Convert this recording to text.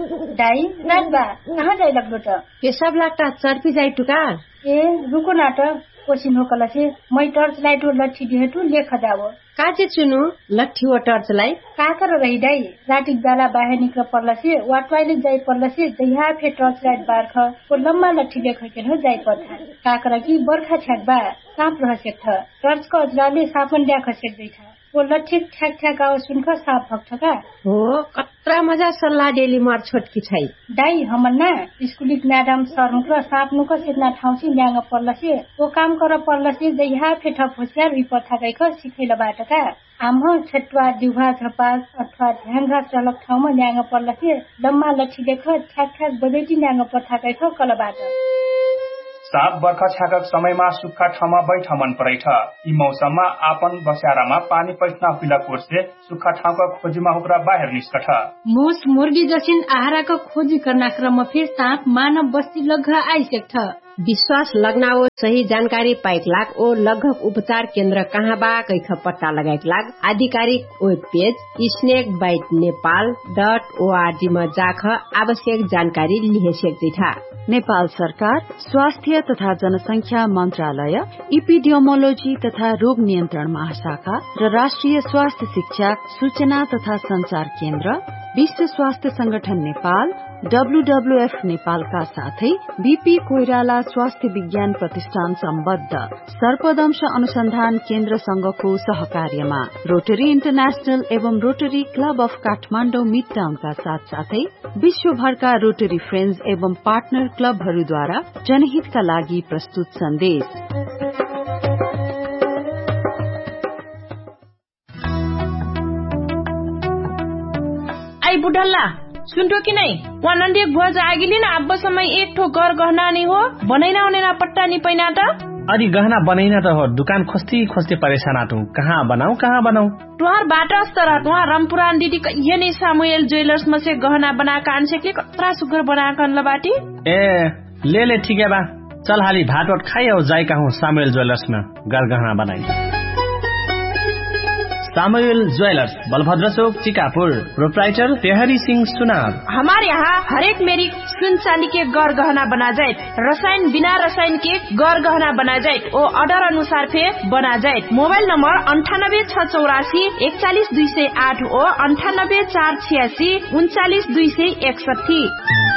दाई राजबा कहाँ जाई लग्दो त पेशाब लाग्दा चर्पी जाई टुकार ए रुको न त कोसिन हो कलसे मै टर्च लाइट हो लट्ठी दिहेटु लेख जाव काचे चुनु लट्ठी हो टर्च लाई काकर रही दाई रातिक बेला बाहिर निक्ल पर्लसे वा टॉयलेट जाई पर्लसे जहाँ फे टर्च लाइट बार्ख को लम्बा लट्ठी लेख के हो जाई पर्था काकर की बर्खा छ्याक बा साप रह सेक थ टर्च को अजराले सापन ल्या खसेक दैथा वो लट्ठी ठ्याक ठ्याक आवाज सुनख साप भक्छ का हो कत्रा मजा सल्लाह डेली मार छोटकी छै दाई हमन ना स्कुलिक म्याडम सर मुक्र साप नुक सेतना ठाउँसी ल्याङ पर्लसे वो काम कर पर्लसे जहाँ फे ठप होशियार हुई पर्था गइख सिखैल बाटका आम छटवा दिउहा झपास अथवा ढ्याङ्गा चलक ठाउँमा ल्याङ पर्लसे लम्बा लट्ठी देख ठ्याक ठ्याक बजैटी ल्याङ पर्था गइख कलबाट साप बर्खा छ्याकक समयमा सुक्खा ठाउँमा बैठ मन परेछ यी मौसममा आपन बस्यारामा पानी पैस्ना पिला कोर्से सुक्खा ठाउँका खोजीमा हुक्रा बाहिर निस्कठ मुस मुर्गी जसिन आहाराको खोजी गर्न क्रम फेर साप मानव बस्ती लग्घ आइसेक्छ विश्वास लगनाओ सही जानकारी पाइक लाग ओ लगभग उपचार केन्द्र कहाँ बा कैख पत्ता लगाइक लाग आधिकारिक वेब पेज snakebitenepal.org मा जाख आवश्यक जानकारी लिहे सक्दैथा नेपाल सरकार स्वास्थ्य तथा जनसंख्या मन्त्रालय इपिडियोमोलोजी तथा रोग नियन्त्रण महाशाखा र राष्ट्रिय स्वास्थ्य शिक्षा सूचना तथा संचार केन्द्र विश्व स्वास्थ्य संगठन नेपाल WWF नेपालका साथै बीपी कोइराला स्वास्थ्य विज्ञान प्रतिष्ठान सम्बद्ध सर्पदंश अनुसन्धान केन्द्र संघको सहकार्यमा रोटरी इन्टरनेशनल एवं rotary club of Kathmandu mid टाउनका साथसाथै विश्वभरका रोटरी फ्रेन्ड्स एवं पार्टनर क्लबहरूद्वारा जनहितका लागि प्रस्तुत सन्देश। आई बुढल्ला सुन्टो कि नै वनन्दे गुवाज आगिलिन अब समय एक ठो घर गहना नि हो बनैना उनेना पट्टा नि पैना त अरे गहना बनैना त हो दुकान खोस्ती परेशान आटू कहाँ बनाऊ तुहार बाटा अस्तर तुहार रमपुरान दीदी ये नै सामुएल ज्वेलर्स में से गहना बनाका आनसेकले कत्रा सुगर बनाका लबाटी ए ले ठीक है बा चल हाली भात खाई और जाई कहूँ सामुएल ज्वेलर्स में गहना बनाई सामुएल ज्वेलर्स बलभद्र चौक चिकापुर प्रोप्राइटर तेहरी सिंह सुनार। हमारे यहाँ हर एक मेरी सुन चांदी के गौर गहना बना जाए रसायन बिना रसायन के गौर गहना बना जाए वो ऑर्डर अनुसार फे बना जाए मोबाइल नंबर 9864814208 और 9846392261।